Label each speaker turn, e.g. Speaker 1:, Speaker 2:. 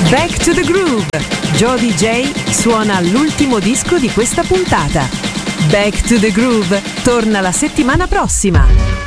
Speaker 1: Back to the Groove. Joe DJ suona l'ultimo disco di questa puntata. Back to the Groove torna la settimana prossima.